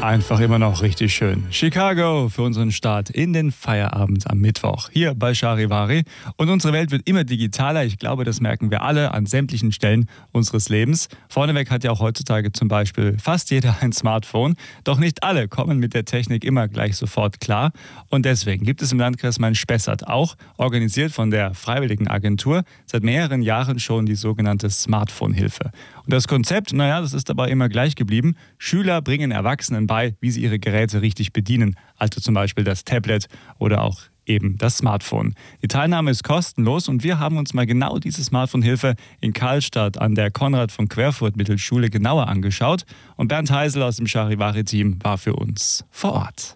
Einfach immer noch richtig schön. Chicago für unseren Start in den Feierabend am Mittwoch. Hier bei Charivari. Und unsere Welt wird immer digitaler. Ich glaube, das merken wir alle an sämtlichen Stellen unseres Lebens. Vorneweg hat ja auch heutzutage zum Beispiel fast jeder ein Smartphone. Doch nicht alle kommen mit der Technik immer gleich sofort klar. Und deswegen gibt es im Landkreis Main-Spessart auch, organisiert von der Freiwilligen Agentur, seit mehreren Jahren schon die sogenannte Smartphone-Hilfe. Und das Konzept, das ist dabei immer gleich geblieben. Schüler bringen Erwachsenen bei, wie sie ihre Geräte richtig bedienen. Also zum Beispiel das Tablet oder auch eben das Smartphone. Die Teilnahme ist kostenlos und wir haben uns mal genau diese Smartphone-Hilfe in Karlstadt an der Konrad von Querfurt Mittelschule genauer angeschaut. Und Bernd Heisel aus dem Charivari-Team war für uns vor Ort.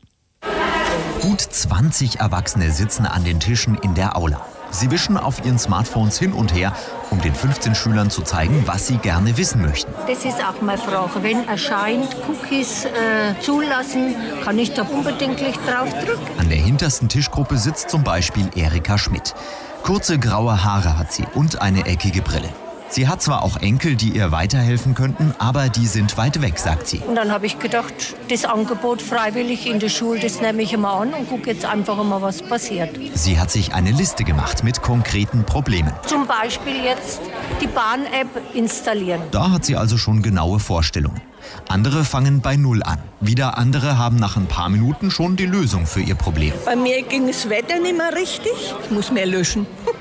Gut 20 Erwachsene sitzen an den Tischen in der Aula. Sie wischen auf ihren Smartphones hin und her, um den 15 Schülern zu zeigen, was sie gerne wissen möchten. Das ist auch meine Frage. Wenn erscheint Cookies zulassen, kann ich da unbedingt drauf drücken. An der hintersten Tischgruppe sitzt zum Beispiel Erika Schmidt. Kurze graue Haare hat sie und eine eckige Brille. Sie hat zwar auch Enkel, die ihr weiterhelfen könnten, aber die sind weit weg, sagt sie. Und dann habe ich gedacht, das Angebot freiwillig in der Schule, das nehme ich mal an und gucke jetzt einfach mal, was passiert. Sie hat sich eine Liste gemacht mit konkreten Problemen. Zum Beispiel jetzt die Bahn-App installieren. Da hat sie also schon genaue Vorstellungen. Andere fangen bei Null an. Wieder andere haben nach ein paar Minuten schon die Lösung für ihr Problem. Bei mir ging das Wetter nicht mehr richtig. Ich muss mehr löschen.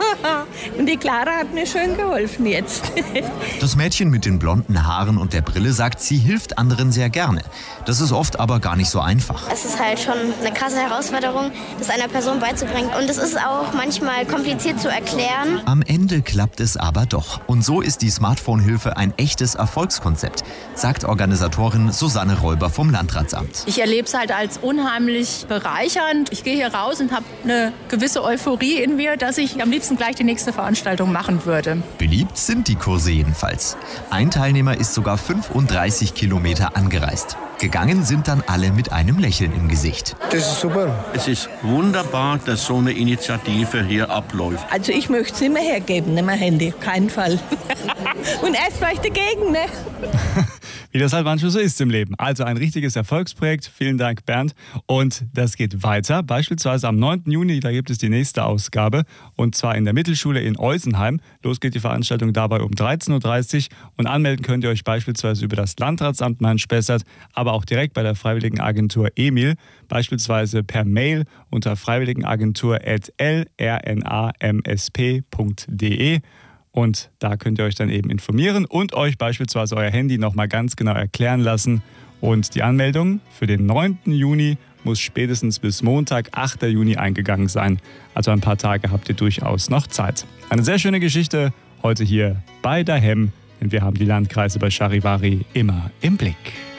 Und die Clara hat mir schön geholfen jetzt. Das Mädchen mit den blonden Haaren und der Brille sagt, sie hilft anderen sehr gerne. Das ist oft aber gar nicht so einfach. Es ist halt schon eine krasse Herausforderung, das einer Person beizubringen. Und es ist auch manchmal kompliziert zu erklären. Am Ende klappt es aber doch. Und so ist die Smartphone-Hilfe ein echtes Erfolgskonzept, sagt Organisatorin Susanne Räuber vom Landratsamt. Ich erlebe es halt als unheimlich bereichernd. Ich gehe hier raus und habe eine gewisse Euphorie in mir, dass ich am liebsten gleich die nächste Veranstaltung machen würde. Beliebt sind die Kurse jedenfalls. Ein Teilnehmer ist sogar 35 Kilometer angereist. Gegangen sind dann alle mit einem Lächeln im Gesicht. Das ist super. Es ist wunderbar, dass so eine Initiative hier abläuft. Also ich möchte es nicht mehr hergeben, nicht mehr Handy, keinen Fall. Und erst war ich dagegen, ne? Wie das halt manchmal so ist im Leben. Also ein richtiges Erfolgsprojekt. Vielen Dank, Bernd. Und das geht weiter. Beispielsweise am 9. Juni, da gibt es die nächste Ausgabe. Und zwar in der Mittelschule in Eusenheim. Los geht die Veranstaltung dabei um 13.30 Uhr. Und anmelden könnt ihr euch beispielsweise über das Landratsamt Main-Spessart, aber auch direkt bei der Freiwilligen Agentur Emil. Beispielsweise per Mail unter freiwilligenagentur@lnamsp.de. Und da könnt ihr euch dann eben informieren und euch beispielsweise euer Handy nochmal ganz genau erklären lassen. Und die Anmeldung für den 9. Juni muss spätestens bis Montag, 8. Juni eingegangen sein. Also ein paar Tage habt ihr durchaus noch Zeit. Eine sehr schöne Geschichte heute hier bei Daheim, denn wir haben die Landkreise bei Charivari immer im Blick.